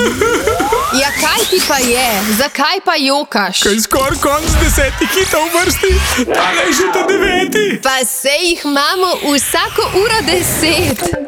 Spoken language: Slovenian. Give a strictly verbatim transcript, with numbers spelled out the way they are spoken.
Ja, kaj ti pa je? Zakaj pa jokaš? Kaj skoraj konc desetih hitov v vrsti, tale je že ta deveti. Pa sej jih imamo vsako uro deset.